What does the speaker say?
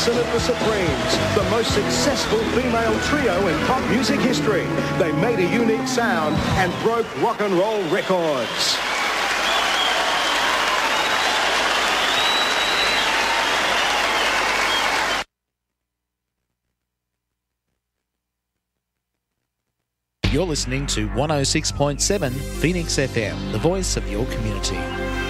Jackson and the Supremes, the most successful female trio in pop music history. They made a unique sound and broke rock and roll records. You're listening to 106.7 Phoenix FM, the voice of your community.